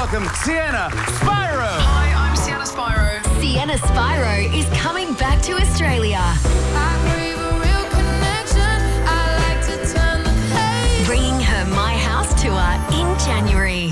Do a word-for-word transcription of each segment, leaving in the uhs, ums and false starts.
welcome Sienna Spyro. Hi, I'm Sienna Spyro. Sienna Spyro is coming back to Australia. Bringing her My House tour in January.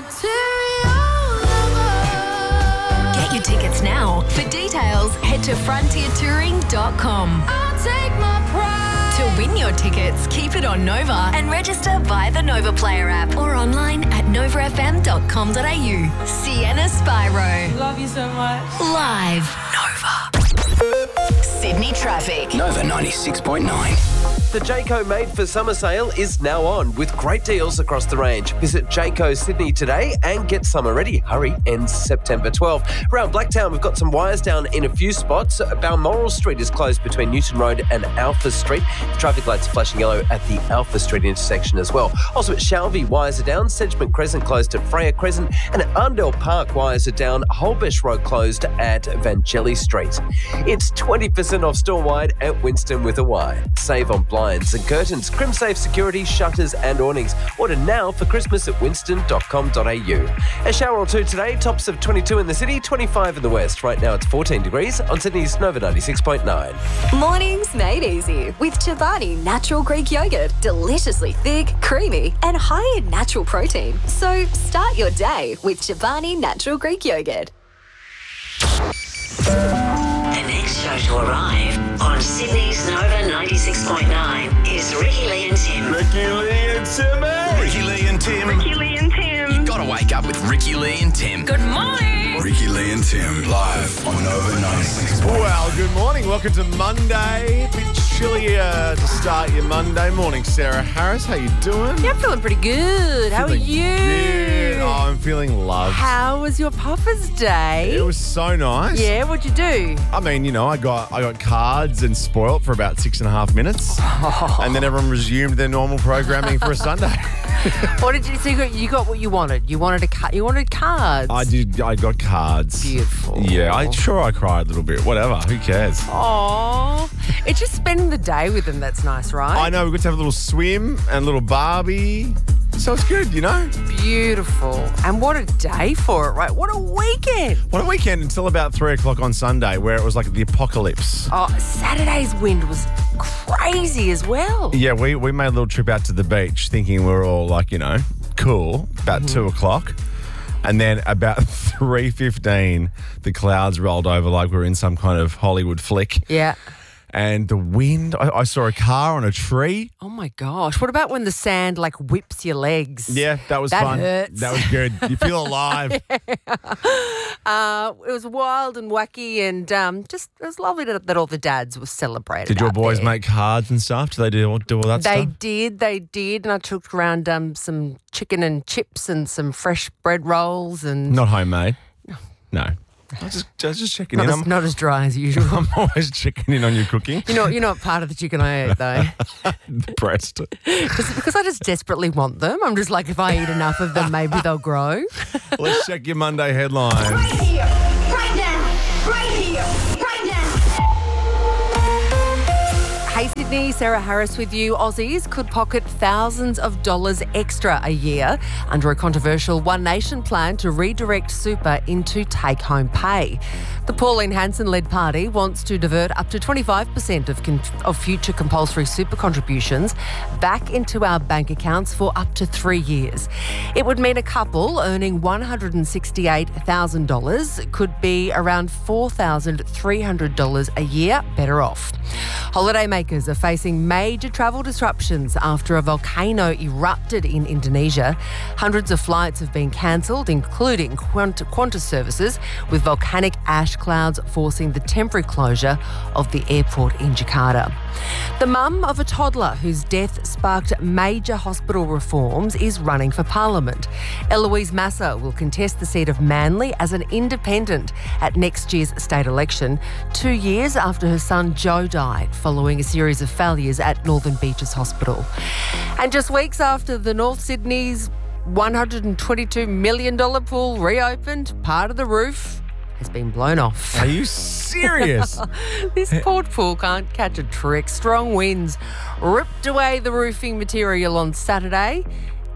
Get your tickets now. For details, head to frontier touring dot com. To win your tickets, keep it on Nova and register via the Nova Player app or online at nova f m dot com dot a u. Sienna Spyro. Love you so much. Live. Nova. Sydney traffic. Nova ninety-six point nine. The Jayco Made for Summer sale is now on with great deals across the range. Visit Jayco Sydney today and get summer ready. Hurry, ends September twelfth. Around Blacktown, we've got some wires down in a few spots. Balmoral Street is closed between Newton Road and Alpha Street. The traffic lights are flashing yellow at the Alpha Street intersection as well. Also at Shalvey, wires are down. Sedgman Crescent closed at Freya Crescent. And at Arndale Park, wires are down. Holbesh Road closed at Vangelly Street. It's twenty percent off store-wide at Winston with a Y. Save on blinds and curtains, CrimSafe security, shutters and awnings. Order now for Christmas at winston dot com dot a u. A shower or two today, tops of twenty-two in the city, twenty-five in the west. Right now it's fourteen degrees on Sydney's Nova ninety-six point nine. Mornings made easy with Chobani Natural Greek Yogurt. Deliciously thick, creamy and high in natural protein. So start your day with Chobani Natural Greek Yogurt. The next show to arrive on Sydney's Nova ninety-six point nine is Ricky Lee and Tim. Ricky Lee and Timmy. Ricky Lee and Tim. Ricky Lee and Tim. You gotta wake up with Ricky Lee and Tim. Good morning. Ricky Lee and Tim live on Nova ninety-six point nine. Well, good morning. Welcome to Monday. A bit chillier to start your Monday morning. Sarah Harris, how you doing? Yeah, I'm feeling pretty good. How Feeling are you? good. Oh, I'm feeling loved. How was your Papa's Day? It was so nice. Yeah, what'd you do? I mean, you know, I got I got cards and spoilt for about six and a half minutes, Oh. and then everyone resumed their normal programming for a Sunday. What did you so you got? You got what you wanted. You wanted a ca- You wanted cards. I did. I got cards. Beautiful. Yeah, I sure I cried a little bit. Whatever. Who cares? Aww. It's just spending the day with them that's nice, right? I know we got to have a little swim and a little Barbie, so it's good, you know. Beautiful. And what a day for it, right? What a weekend. What a weekend until about three o'clock on Sunday, where it was like the apocalypse. Oh, Saturday's wind was crazy as well. Yeah, we we made a little trip out to the beach, thinking we were all like, you know, cool. About two o'clock. And then about three fifteen, the clouds rolled over like we were in some kind of Hollywood flick. Yeah. And the wind, I, I saw a car on a tree. Oh my gosh. What about when the sand like whips your legs? Yeah, that was That fun. hurts. That was good. You feel alive. Uh, it was wild and wacky and um, just it was lovely that, that all the dads were celebrated. Did your out boys there. make cards and stuff? Do they do, all- do all that They stuff? did, they did. And I took around um, some chicken and chips and some fresh bread rolls and Not homemade. No. I was just, I was just checking not, in. as, I'm, not as dry as usual. I'm always checking in on your cooking. You know, you're not part of the chicken I ate though. Breast. Just because I just desperately want them. I'm just like, if I eat enough of them, maybe they'll grow. Let's check your Monday headlines. Here, right now, right here, right now. Hey Sydney, Sarah Harris with you. Aussies could pocket thousands of dollars extra a year under a controversial One Nation plan to redirect super into take-home pay. The Pauline Hanson-led party wants to divert up to twenty-five percent of, con- of future compulsory super contributions back into our bank accounts for up to three years. It would mean a couple earning one hundred sixty-eight thousand dollars could be around four thousand three hundred dollars a year better off. Holidaymakers are facing major travel disruptions after a volcano erupted in Indonesia. Hundreds of flights have been cancelled, including Qantas, Qantas services, with volcanic ash clouds forcing the temporary closure of the airport in Jakarta. The mum of a toddler whose death sparked major hospital reforms is running for Parliament. Eloise Massa will contest the seat of Manly as an independent at next year's state election, two years after her son Joe died following a series of failures at Northern Beaches Hospital. And just weeks after the North Sydney's one hundred twenty-two million dollars pool reopened, part of the roof has been blown off. Are you serious? This port pool can't catch a trick. Strong winds ripped away the roofing material on Saturday.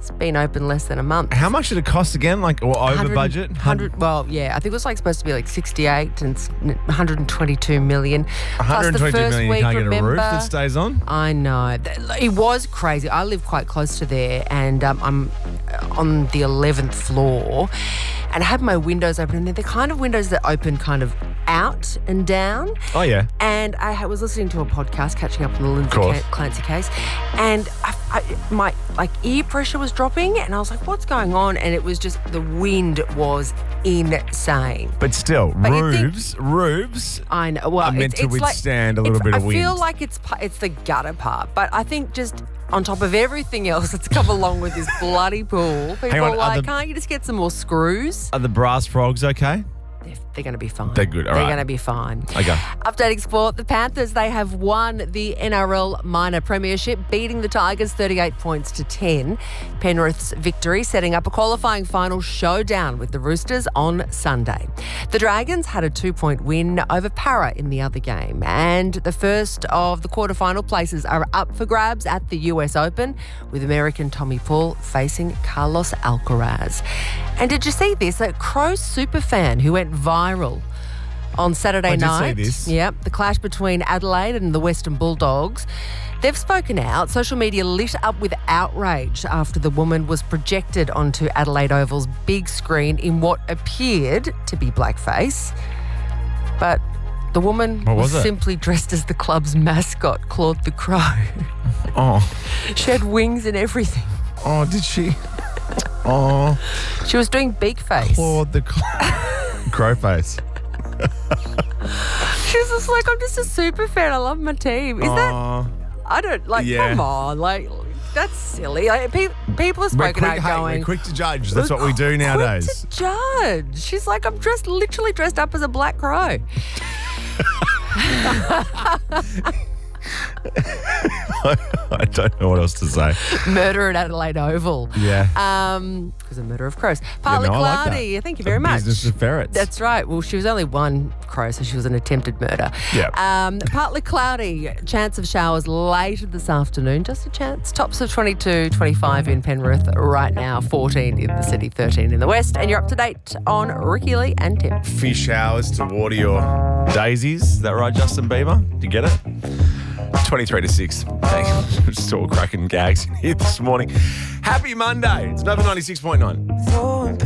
It's been open less than a month. How much did it cost again? Like, or over budget? one hundred, well, yeah, I think it was like supposed to be like sixty-eight and it's one hundred twenty-two million. one hundred twenty-two Plus the first million, you week, can't get a roof remember- that stays on? I know. It was crazy. I live quite close to there and um, I'm on the eleventh floor and I have my windows open and they're the kind of windows that open kind of out and down. Oh, yeah. And I ha- was listening to a podcast, catching up on the Lindsay course. Ca- Clancy case, and I, I, my like ear pressure was dropping, and I was like, "What's going on?" And it was just the wind was insane. But still, But you think- roofs, roofs I know. Well, are meant it's, to it's like- withstand a little it's- bit of I wind. feel like it's pa- it's the gutter part, but I think just on top of everything else that's come along with this bloody pool, people on, are are like, the- "Can't you just get some more screws?" Are the brass frogs okay? They're, they're going to be fine. They're good, all They're right. going to be fine. Okay. Updating sport, the Panthers, they have won the N R L minor premiership, beating the Tigers thirty-eight points to ten. Penrith's victory setting up a qualifying final showdown with the Roosters on Sunday. The Dragons had a two-point win over Para in the other game, and the first of the quarterfinal places are up for grabs at the U S Open, with American Tommy Paul facing Carlos Alcaraz. And did you see this? A Crow superfan who went viral on Saturday I did see night. this. Yep, the clash between Adelaide and the Western Bulldogs. They've spoken out. Social media lit up with outrage after the woman was projected onto Adelaide Oval's big screen in what appeared to be blackface. But the woman What was it? simply dressed as the club's mascot, Claude the Crow. Oh, She had wings and everything. oh, did she? Oh, She was doing beak face. Claude the cl- crow face. She was just like, I'm just a super fan. I love my team. Is that? Oh. I don't like. Yeah. Come on, like that's silly. Like, pe- people are We're spoken quick, out hey, going. we're quick to judge. That's "We're what we do quick nowadays. to judge. She's like, I'm dressed, literally dressed up as a black crow. I don't know what else to say. Murder at Adelaide Oval. Yeah. Um, because of murder of crows. Partly no, I like that. cloudy. Thank you The very much. business of ferrets. That's right. Well, she was only one crow, so she was an attempted murder. Yeah. Um, partly cloudy. Chance of showers later this afternoon. Just a chance. Tops of twenty-two, twenty-five in Penrith right now. fourteen in the city, thirteen in the west. And you're up to date on Ricky Lee and Tim. Fish showers to water your daisies. Is that right, Justin Bieber? Did you get it? twenty-three to six. Thanks. Still cracking gags in here this morning. Happy Monday. It's Nova ninety-six point nine. So